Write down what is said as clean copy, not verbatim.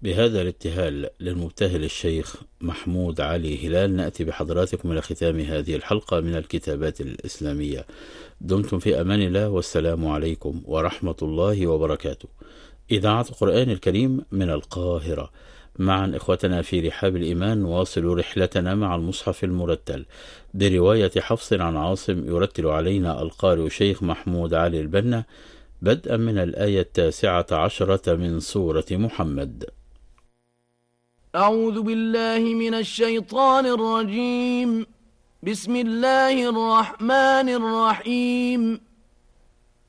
بهذا الابتهال للمبتهل الشيخ محمود علي هلال، نأتي بحضراتكم إلى ختام هذه الحلقة من الكتابات الإسلامية. دمتم في أمان الله، والسلام عليكم ورحمة الله وبركاته. إذاعة القرآن الكريم من القاهرة. معا إخوتنا في رحاب الإيمان، واصلوا رحلتنا مع المصحف المرتل برواية حفص عن عاصم. يرتل علينا القارئ شيخ محمود علي البنا، بدءا من الآية 19 من سورة محمد. أعوذ بالله من الشيطان الرجيم. بسم الله الرحمن الرحيم.